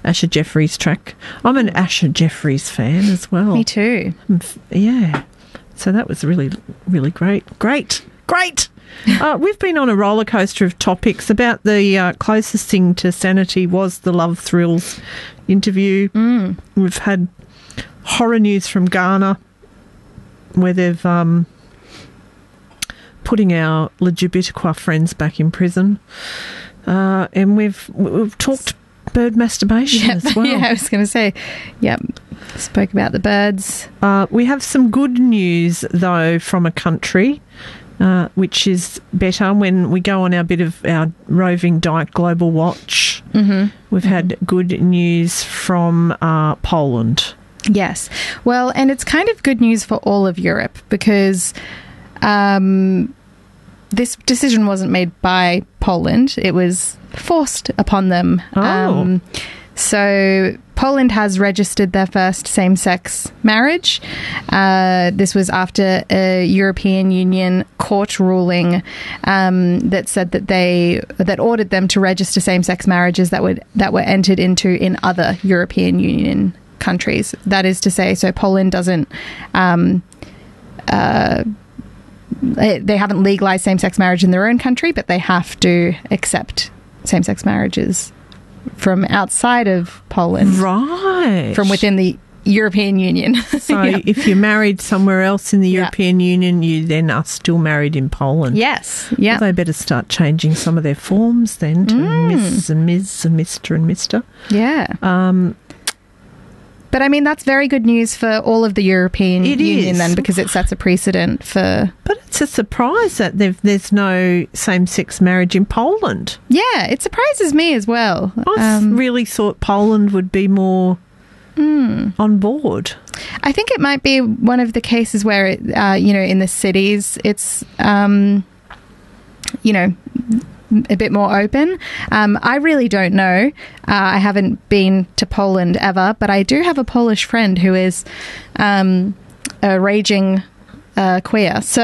Asher Jeffries track. I'm an Asher Jeffries fan as well. Me too. Yeah. So that was really, really great. Great. We've been on a roller coaster of topics. About the closest thing to sanity was the Love Thrills interview. We've had horror news from Ghana, where they've putting our LGBTQ friends back in prison. And we've talked bird masturbation as well. Yeah, I was going to say, spoke about the birds. We have some good news, though, from a country, which is better when we go on our roving Dyke Global Watch. We've had good news from Poland. Yes. Well, and it's kind of good news for all of Europe because this decision wasn't made by Poland. It was forced upon them. So Poland has registered their first same-sex marriage. This was after a European Union court ruling that said that ordered them to register same-sex marriages that were entered into in other European Union countries. That is to say, so Poland doesn't. They haven't legalized same-sex marriage in their own country, but they have to accept same-sex marriages from outside of Poland. Right. From within the European Union. So if you're married somewhere else in the European Union, you then are still married in Poland. Yes. Yeah. Well, they better start changing some of their forms then to Mrs. and Ms. and Mr. and Mr. Yeah. But I mean, that's very good news for all of the European Union then, because it sets a precedent for... But it's a surprise that there's no same-sex marriage in Poland. Yeah, it surprises me as well. I really thought Poland would be more on board. I think it might be one of the cases where, in the cities, it's, a bit more open. I really don't know. I haven't been to Poland ever, but I do have a Polish friend who is a raging queer. So,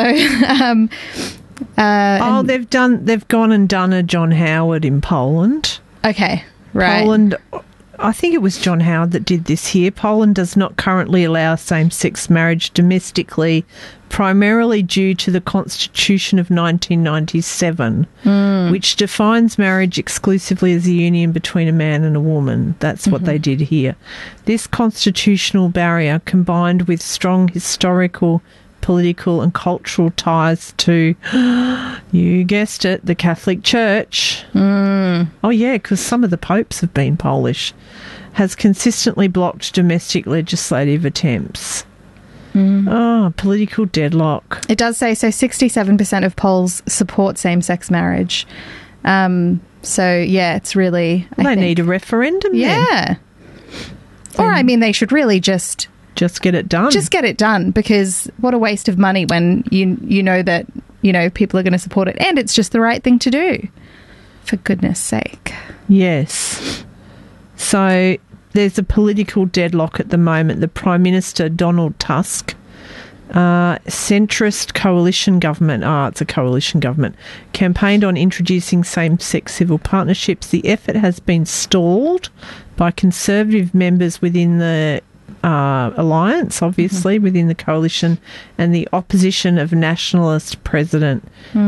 they've gone and done a John Howard in Poland. Okay, right. Poland, I think it was John Howard that did this here. Poland does not currently allow same-sex marriage domestically, primarily due to the Constitution of 1997, which defines marriage exclusively as a union between a man and a woman. That's what they did here. This constitutional barrier, combined with strong historical, political and cultural ties to, you guessed it, the Catholic Church. Oh, yeah, because some of the popes have been Polish, has consistently blocked domestic legislative attempts. Political deadlock. It does say, so 67% of Poles support same-sex marriage. It's really... They need a referendum then. Yeah. Or, I mean, they should really just get it done. Just get it done, because what a waste of money when you know that, people are going to support it, and it's just the right thing to do. For goodness sake. Yes. So there's a political deadlock at the moment. The Prime Minister, Donald Tusk, centrist coalition government, it's a coalition government, campaigned on introducing same-sex civil partnerships. The effort has been stalled by conservative members within the alliance, obviously, within the coalition, and the opposition of nationalist President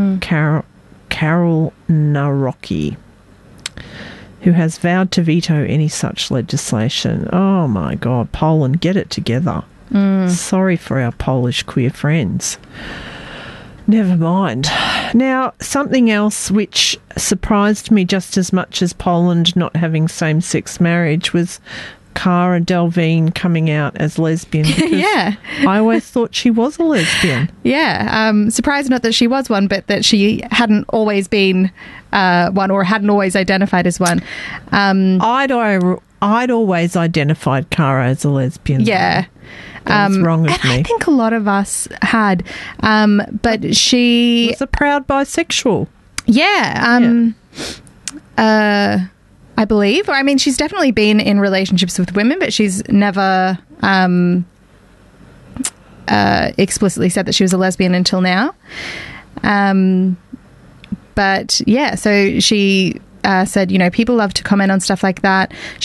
Karol Nawrocki, who has vowed to veto any such legislation. Oh, my God. Poland, get it together. Sorry for our Polish queer friends. Never mind. Now, something else which surprised me just as much as Poland not having same-sex marriage was Cara Delevingne coming out as lesbian. Yeah. I always thought she was a lesbian. Yeah. Surprised not that she was one, but that she hadn't always been one, or hadn't always identified as one. I'd always identified Cara as a lesbian. Yeah. What's wrong with me? I think a lot of us had. But she was a proud bisexual. Yeah. I believe. I mean, she's definitely been in relationships with women, but she's never explicitly said that she was a lesbian until now. But yeah, so she said, people love to comment on stuff like that.